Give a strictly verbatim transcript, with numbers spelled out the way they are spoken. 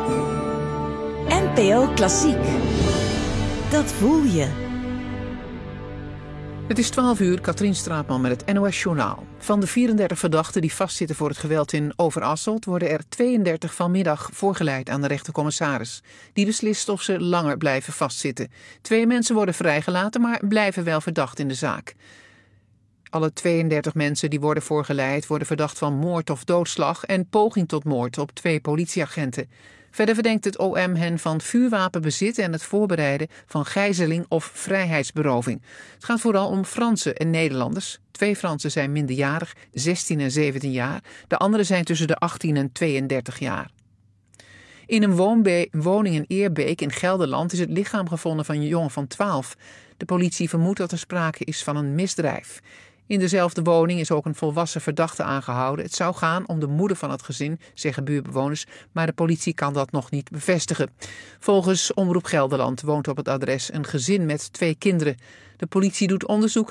N P O Klassiek. Dat voel je. Het is twaalf uur, Katrien Straatman met het N O S Journaal. Van de vierendertig verdachten die vastzitten voor het geweld in Overasselt worden er tweeëndertig vanmiddag voorgeleid aan de rechtercommissaris. Die beslist of ze langer blijven vastzitten. Twee mensen worden vrijgelaten, maar blijven wel verdacht in de zaak. Alle tweeëndertig mensen die worden voorgeleid worden verdacht van moord of doodslag en poging tot moord op twee politieagenten. Verder verdenkt het O M hen van vuurwapenbezit en het voorbereiden van gijzeling of vrijheidsberoving. Het gaat vooral om Fransen en Nederlanders. Twee Fransen zijn minderjarig, zestien en zeventien jaar. De anderen zijn tussen de achttien en tweeëndertig jaar. In een woonbe- woning in Eerbeek in Gelderland is het lichaam gevonden van een jongen van twaalf. De politie vermoedt dat er sprake is van een misdrijf. In dezelfde woning is ook een volwassen verdachte aangehouden. Het zou gaan om de moeder van het gezin, zeggen buurtbewoners, maar de politie kan dat nog niet bevestigen. Volgens Omroep Gelderland woont op het adres een gezin met twee kinderen. De politie doet onderzoek